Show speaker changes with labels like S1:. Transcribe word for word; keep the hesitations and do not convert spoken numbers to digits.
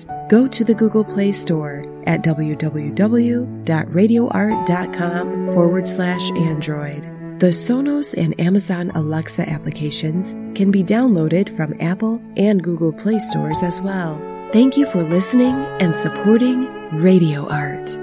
S1: podcasts, go to the Google Play Store at www.radioart.com forward slash Android. The Sonos and Amazon Alexa applications can be downloaded from Apple and Google Play stores as well. Thank you for listening and supporting Radio Art.